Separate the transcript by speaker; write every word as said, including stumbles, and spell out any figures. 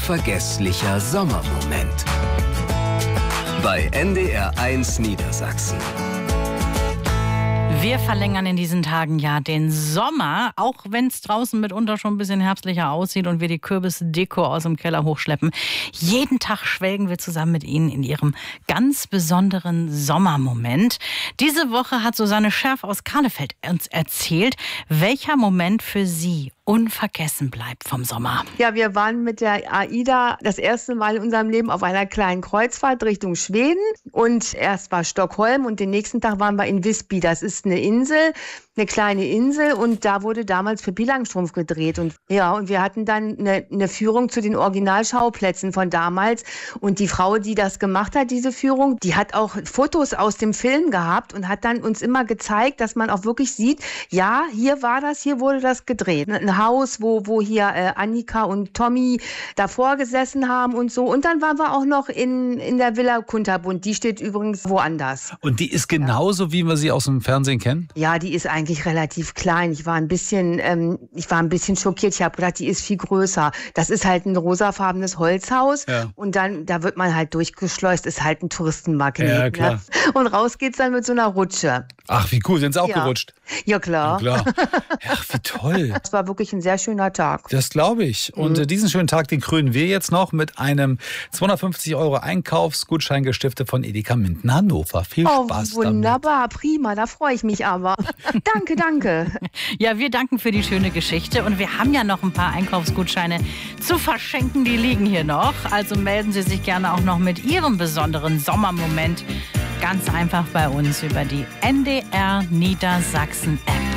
Speaker 1: unvergesslicher Sommermoment. Bei N D R eins Niedersachsen.
Speaker 2: Wir verlängern in diesen Tagen ja den Sommer, auch wenn es draußen mitunter schon ein bisschen herbstlicher aussieht und wir die Kürbisdeko aus dem Keller hochschleppen. Jeden Tag schwelgen wir zusammen mit Ihnen in Ihrem ganz besonderen Sommermoment. Diese Woche hat Susanne Scherf aus Kahlefeld uns erzählt, welcher Moment für Sie unvergessen bleibt vom Sommer.
Speaker 3: Ja, wir waren mit der AIDA das erste Mal in unserem Leben auf einer kleinen Kreuzfahrt Richtung Schweden. Und erst war Stockholm und den nächsten Tag waren wir in Visby. Das ist eine Insel, eine kleine Insel, und da wurde damals Pippi Langstrumpf gedreht. Und ja, und wir hatten dann eine, eine Führung zu den Originalschauplätzen von damals. Und die Frau, die das gemacht hat, diese Führung, die hat auch Fotos aus dem Film gehabt und hat dann uns immer gezeigt, dass man auch wirklich sieht, ja, hier war das, hier wurde das gedreht. Ein Haus, wo, wo hier äh, Annika und Tommy davor gesessen haben und so. Und dann waren wir auch noch in, in der Villa Kunterbund. Die steht übrigens woanders.
Speaker 4: Und die ist genauso, wie wir sie aus dem Fernsehen kennen?
Speaker 3: Ja, die ist eigentlich relativ klein. Ich war ein bisschen, ähm, ich war ein bisschen schockiert. Ich habe gedacht, die ist viel größer. Das ist halt ein rosafarbenes Holzhaus. Ja. Und dann, da wird man halt durchgeschleust. Ist halt ein Touristenmagnet.
Speaker 4: Ja, klar.
Speaker 3: Ne? Und raus geht's dann mit so einer Rutsche.
Speaker 4: Ach, wie cool. Sind Sie auch
Speaker 3: ja.
Speaker 4: gerutscht?
Speaker 3: Ja, klar.
Speaker 4: Ja, klar. Ach, wie toll.
Speaker 3: Das war wirklich ein sehr schöner Tag.
Speaker 4: Das glaube ich. Und mhm. diesen schönen Tag, den krönen wir jetzt noch mit einem zweihundertfünfzig Euro Einkaufsgutschein gestiftet von Edeka Minden Hannover. Viel
Speaker 3: oh,
Speaker 4: Spaß
Speaker 3: wunderbar,
Speaker 4: damit.
Speaker 3: Prima, da freue ich mich aber. Danke, danke.
Speaker 2: Ja, wir danken für die schöne Geschichte und wir haben ja noch ein paar Einkaufsgutscheine zu verschenken, die liegen hier noch. Also melden Sie sich gerne auch noch mit Ihrem besonderen Sommermoment ganz einfach bei uns über die N D R Niedersachsen App.